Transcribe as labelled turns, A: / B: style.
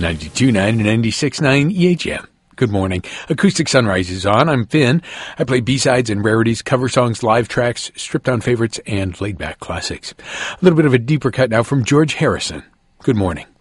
A: 92.9 and 96.9 EHM. Good morning. Acoustic Sunrise is on. I'm Finn. I play B-sides and rarities, cover songs, live tracks, stripped-down favorites, and laid-back classics. A little bit of a deeper cut now from George Harrison. Good morning.